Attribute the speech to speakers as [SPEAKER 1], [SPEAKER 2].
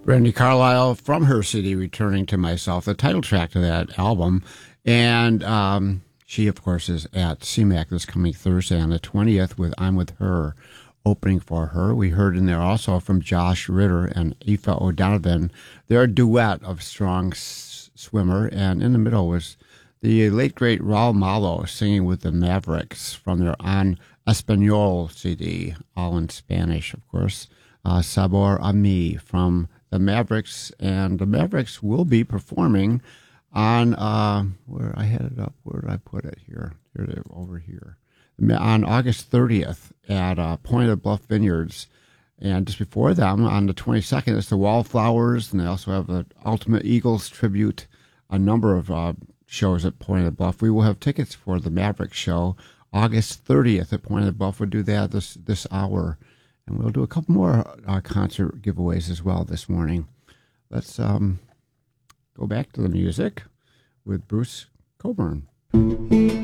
[SPEAKER 1] Brandi Carlile from her CD, Returning to Myself, the title track to that album. And she, of course, is at CMAC this coming Thursday on the 20th with I'm With Her, opening for her. We heard in there also from Josh Ritter and Aoife O'Donovan, their duet of Strong Swimmer. And in the middle was the late, great Raul Malo singing with the Mavericks from their On Espanol CD, all in Spanish, of course. Sabor a Mi from the Mavericks, and the Mavericks will be performing on where I had it up. Where did I put it? Here it is, over here. On August 30th at Point of Bluff Vineyards, and just before them on the 22nd, it's the Wallflowers, and they also have the Ultimate Eagles tribute. A number of shows at Point of Bluff. We will have tickets for the Mavericks show August 30th at Point of Bluff. We'll do that this hour. And we'll do a couple more concert giveaways as well this morning. Let's go back to the music with Bruce Cockburn.